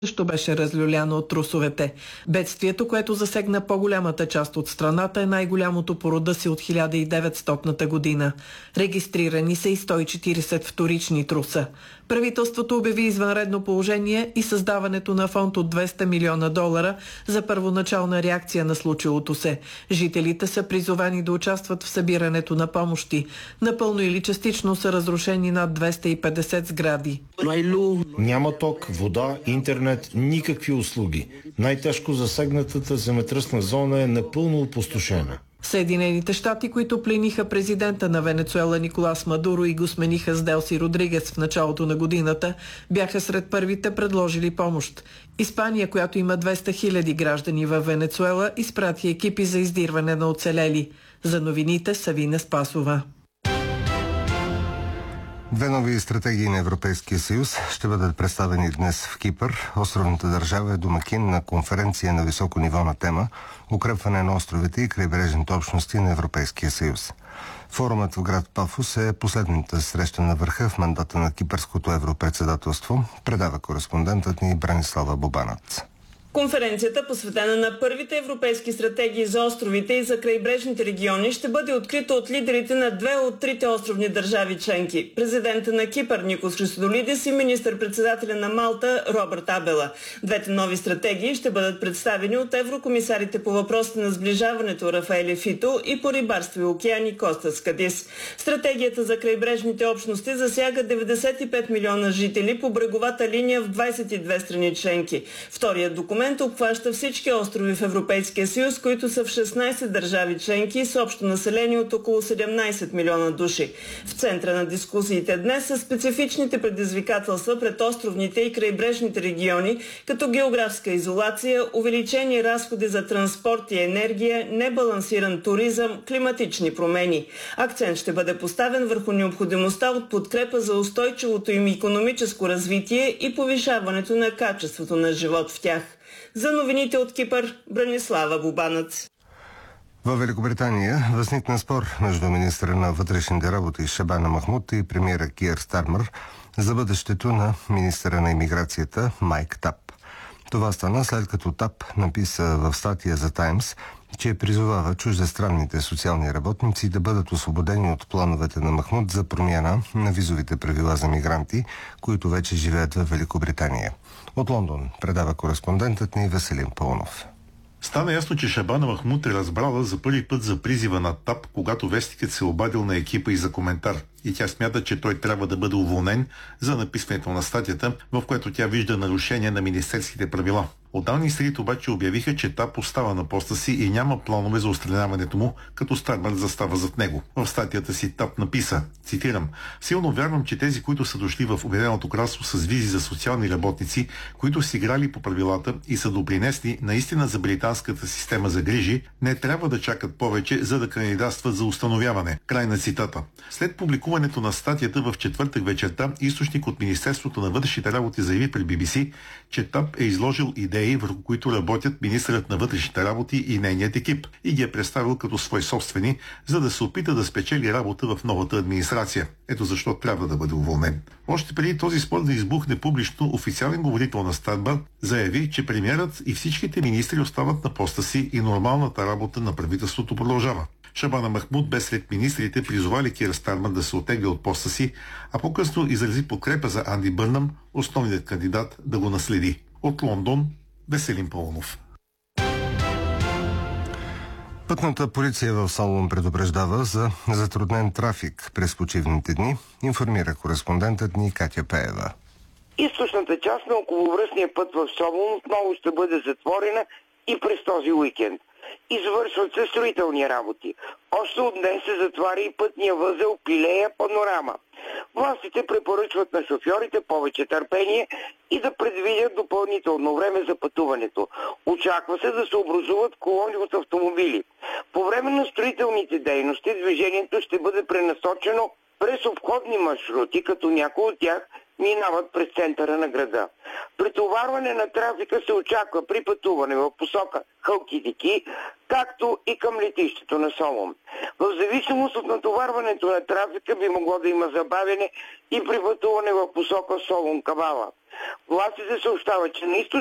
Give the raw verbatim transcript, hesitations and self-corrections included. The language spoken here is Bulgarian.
също беше разлюляно от трусовете. Бедствието, което засегна по-голямата част от страната, е най-голямото по рода си от хиляда и деветстотната година. Регистрирани са и сто и четиридесет вторични труса. Правителството обяви извънредно положение и създаването на фонд от двеста милиона долара за първоначална реакция на случилото се. Жителите са призовани да участват в събирането на помощи. Напълно или частично са разрушени над двеста и петдесет сгради. Няма ток, вода, интернет, никакви услуги. Най-тежко засегнатата земетръсна зона е напълно опустошена. Съединените щати, които плениха президента на Венецуела Николас Мадуро и го смениха с Делси Родригес в началото на годината, бяха сред първите предложили помощ. Испания, която има двеста хиляди граждани във Венецуела, изпрати екипи за издирване на оцелели. За новините Савина Спасова. Две нови стратегии на Европейския съюз ще бъдат представени днес в Кипър. Островната държава е домакин на конференция на високо ниво на тема укрепване на островите и крайбрежните общности на Европейския съюз. Форумът в град Пафос е последната среща на върха в мандата на кипърското европредседателство, предава кореспондентът ни Бранислава Бобанац. Конференцията, посветена на първите европейски стратегии за островите и за крайбрежните региони, ще бъде открита от лидерите на две от трите островни държави членки. Президента на Кипър Никос Христодолидис и министър-председателя на Малта Робърт Абела. Двете нови стратегии ще бъдат представени от еврокомисарите по въпросите на сближаването Рафаели Фито и по рибарство и океани Костас Кадис. Стратегията за крайбрежните общности засяга деветдесет и пет милиона жители по бреговата линия в двадесет и две страни членки. Вторият документ обхваща всички острови в Европейския съюз, които са в шестнадесет държави членки с общо население от около седемнадесет милиона души. В центъра на дискусиите днес са специфичните предизвикателства пред островните и крайбрежните региони, като географска изолация, увеличени разходи за транспорт и енергия, небалансиран туризъм, климатични промени. Акцент ще бъде поставен върху необходимостта от подкрепа за устойчивото им икономическо развитие и повишаването на качеството на живот в тях. За новините от Кипър, Бранислава Бобанац. В Великобритания възникна спор между министра на вътрешните работи Шабана Махмуд и премиера Киер Стармър за бъдещето на министъра на имиграцията Майк Тап. Това стана след като Тап написа в статия за Таймс, че призовава чуждестранните социални работници да бъдат освободени от плановете на Махмуд за промяна на визовите правила за мигранти, които вече живеят в Великобритания. От Лондон предава кореспондентът ни Веселин Пълнов. Стана ясно, че Шабана Махмуд е разбрала за първи път за призива на Тап, когато вестникът се обадил на екипа и за коментар. И тя смята, че той трябва да бъде уволнен за написването на статията, в която тя вижда нарушение на министерските правила. Отдални страните обаче обявиха, че Тап остава на поста си и няма планове за отстраняването му, като Стармър застава зад него. В статията си Тап написа, цитирам: "Силно вярвам, че тези, които са дошли в Обединеното кралство с визи за социални работници, които си играли по правилата и са допринесли наистина за британската система за грижи, не трябва да чакат повече, за да кандидатстват за установяване." Край на цитата. След публикуването на статията в четвъртък вечерта, източник от Министерството на вътрешните работи заяви пред Би Би Си, че Тап е изложил идеи, върху които работят министърът на вътрешните работи и нейният екип, и ги е представил като свои собствени, за да се опита да спечели работа в новата администрация. Ето защо трябва да бъде уволнен. Още преди този спор да избухне публично, официален говорител на Стармър заяви, че премиерът и всичките министри остават на поста си и нормалната работа на правителството продължава. Шабана Махмуд бе сред министрите, призовали Киер Стармър да се оттегли от поста си, а по-късно изрази подкрепа за Анди Бърнъм, основният кандидат, да го наследи. От Лондон, Веселин Пълнов. Пътната полиция в Солун предупреждава за затруднен трафик през почивните дни, информира кореспондентът ни Катя Пеева. Източната част на околовръстния път в Солун отново ще бъде затворена и през този уикенд. Извършват се строителни работи. Още от днес се затваря и пътния възел Пилея Панорама. Властите препоръчват на шофьорите повече търпение и да предвидят допълнително време за пътуването. Очаква се да се образуват колони от автомобили. По време на строителните дейности движението ще бъде пренасочено през обходни маршрути, като някои от тях минават през центъра на града. Претоварване на трафика се очаква при пътуване в посока Халкидики, както и към летището на Солун. В зависимост от натоварването на трафика би могло да има забавяне и при пътуване в посока Солун-Кавала. Властите съобщават, че на източно